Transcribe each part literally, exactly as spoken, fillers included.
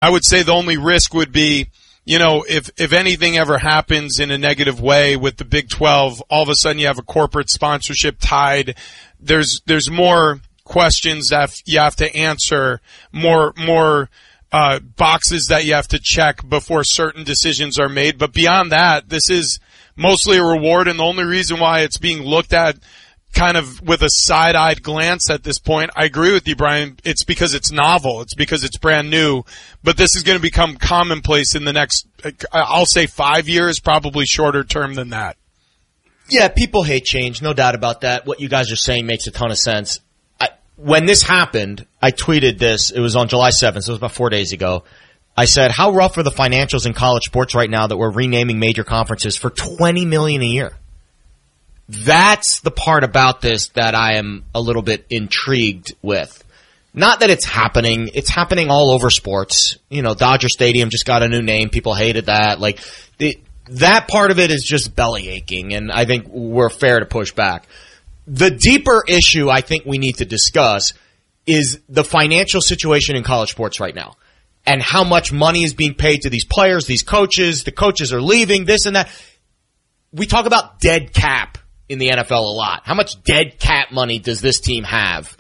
I would say the only risk would be, you know, if, if anything ever happens in a negative way with the Big twelve, all of a sudden you have a corporate sponsorship tied. There's, there's more questions that you have to answer, more, more, uh, boxes that you have to check before certain decisions are made. But beyond that, this is mostly a reward, and the only reason why it's being looked at kind of with a side-eyed glance at this point, I agree with you, Brian, it's because it's novel. It's because it's brand new. But this is going to become commonplace in the next, I'll say five years, probably shorter term than that. Yeah, people hate change, no doubt about that. What you guys are saying makes a ton of sense. I, when this happened, I tweeted this. It was on July seventh, so it was about four days ago. I said, how rough are the financials in college sports right now that we're renaming major conferences for twenty million dollars a year? That's the part about this that I am a little bit intrigued with. Not that it's happening. It's happening all over sports. You know, Dodger Stadium just got a new name. People hated that. Like, the, that part of it is just belly aching, and I think we're fair to push back. The deeper issue I think we need to discuss is the financial situation in college sports right now and how much money is being paid to these players, these coaches. The coaches are leaving, this and that. We talk about dead cap in the N F L a lot. How much dead cap money does this team have?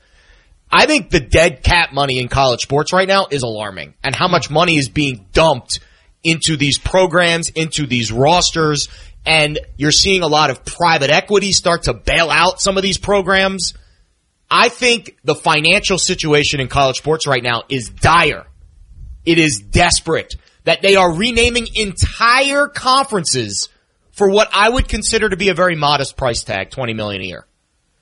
I think the dead cap money in college sports right now is alarming, and how much money is being dumped into these programs, into these rosters, and you're seeing a lot of private equity start to bail out some of these programs. I think the financial situation in college sports right now is dire. It is desperate that they are renaming entire conferences for what I would consider to be a very modest price tag, twenty million dollars a year.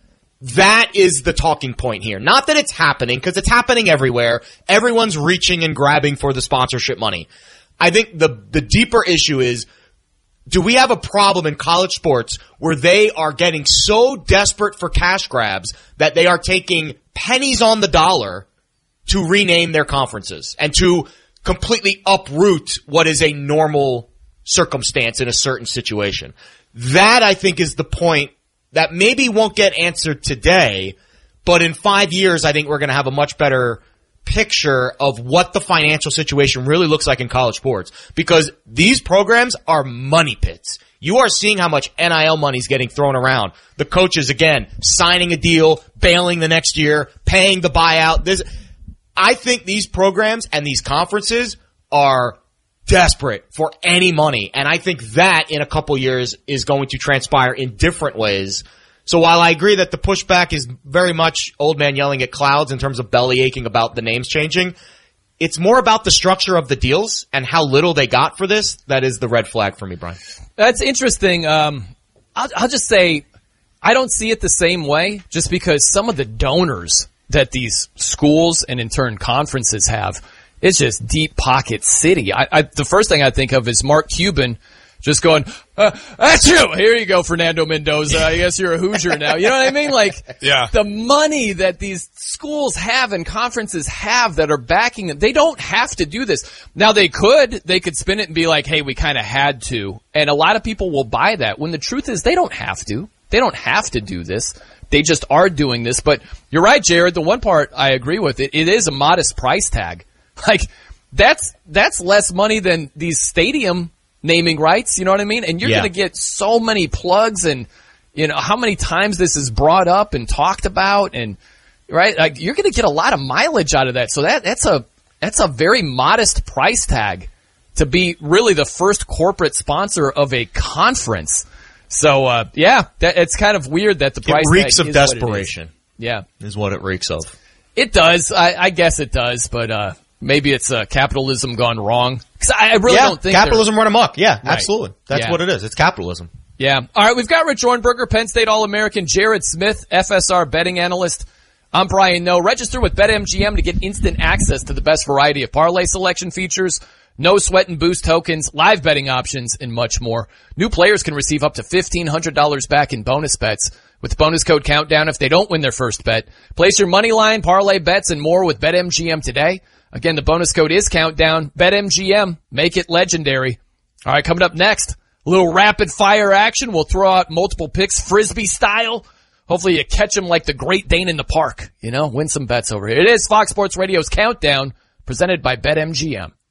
That is the talking point here. Not that it's happening, because it's happening everywhere. Everyone's reaching and grabbing for the sponsorship money. I think the the deeper issue is, do we have a problem in college sports where they are getting so desperate for cash grabs that they are taking pennies on the dollar to rename their conferences and to completely uproot what is a normal circumstance in a certain situation? That, I think, is the point that maybe won't get answered today, but in five years, I think we're going to have a much better picture of what the financial situation really looks like in college sports, because these programs are money pits. You are seeing how much N I L money is getting thrown around. The coaches, again, signing a deal, bailing the next year, paying the buyout. This, I think these programs and these conferences are desperate for any money, and I think that in a couple years is going to transpire in different ways. So while I agree that the pushback is very much old man yelling at clouds in terms of belly aching about the names changing, it's more about the structure of the deals and how little they got for this that is the red flag for me, Brian. That's interesting. Um, I'll, I'll just say I don't see it the same way, just because some of the donors that these schools and in turn conferences have, it's just deep pocket city. I, I, the first thing I think of is Mark Cuban just going, uh, that's you. Here you go, Fernando Mendoza. I guess you're a Hoosier now. You know what I mean? Like, yeah. The money that these schools have and conferences have that are backing them, they don't have to do this. Now, they could. They could spin it and be like, hey, we kind of had to. And a lot of people will buy that, when the truth is they don't have to. They don't have to do this. They just are doing this. But you're right, Jared. The one part I agree with, it, it is a modest price tag. Like, that's that's less money than these stadium naming rights, you know what I mean? And you're yeah. going to get so many plugs, and, you know, how many times this is brought up and talked about, and, right? Like, you're going to get a lot of mileage out of that. So that that's a that's a very modest price tag to be really the first corporate sponsor of a conference. So, uh, yeah, that, it's kind of weird that the price it reeks tag of is desperation. What it is. Yeah. Is what it reeks of. It does. I, I guess it does, but, uh, maybe it's uh, capitalism gone wrong. Because I, I really yeah, don't think capitalism run amok. Yeah, right. absolutely. That's yeah. what it is. It's capitalism. Yeah. All right, we've got Rich Ornberger, Penn State All-American, Jared Smith, F S R betting analyst. I'm Brian Noe. Register with BetMGM to get instant access to the best variety of parlay selection features, no sweat and boost tokens, live betting options, and much more. New players can receive up to fifteen hundred dollars back in bonus bets with bonus code Countdown if they don't win their first bet. Place your money line, parlay bets, and more with BetMGM today. Again, the bonus code is Countdown. BetMGM. Make it legendary. All right, coming up next, a little rapid fire action. We'll throw out multiple picks, Frisbee style. Hopefully you catch them like the Great Dane in the park. You know, win some bets over here. It is Fox Sports Radio's Countdown, presented by BetMGM.